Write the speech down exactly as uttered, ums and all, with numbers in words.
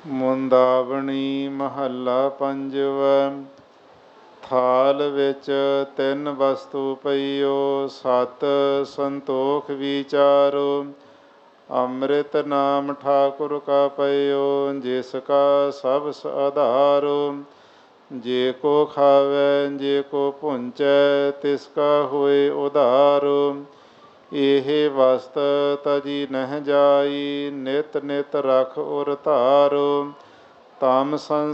ਮੁੰਦਾਵਣੀ ਮਹੱਲਾ ਪੰਜਵਾ। ਥਾਲ ਵਿੱਚ ਤਿੰਨ ਵਸਤੂ ਪਈਓ, ਸਤ ਸੰਤੋਖ ਵਿਚਾਰੋ। ਅੰਮ੍ਰਿਤ ਨਾਮ ਠਾਕੁਰ ਕਾ ਪਈਓ, ਜਿਸ ਕਾ ਸਭ ਆਧਾਰੋ। ਜੇ ਕੋ ਖਾਵੈ ਜੇ ਕੋ ਭੁੰਚੈ, ਤਿਸ ਕਾ ਹੋਏ ਉਧਾਰੋ। ਇਹ ਵਸਤ ਤਜੀ ਨਹਿ ਜਾਈ, ਨਿਤ ਨਿਤ ਰਖ ਉਰ ਧਾਰੋ। ਤਮ ਸੰਸ